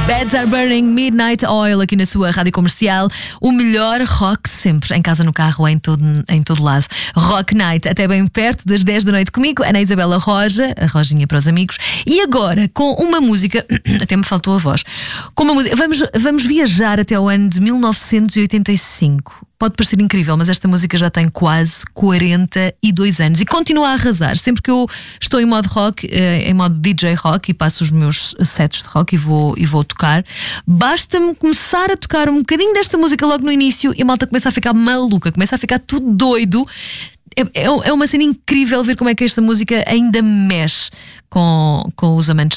Beds Are Burning, Midnight Oil, aqui na sua rádio comercial. O melhor rock sempre, em casa, no carro, em todo lado. Rock Night, até bem perto das 10 da noite comigo, Ana Isabela Roja, a Rojinha para os amigos. E agora, com uma música, até me faltou a voz, com uma música, vamos viajar até o ano de 1985. Pode parecer incrível, mas esta música já tem quase 42 anos e continua a arrasar. Sempre que eu estou em modo rock, em modo DJ rock, e passo os meus sets de rock e vou tocar, basta-me começar a tocar um bocadinho desta música logo no início e a malta começa a ficar maluca, começa a ficar tudo doido. É uma cena incrível ver como é que esta música ainda mexe com os amantes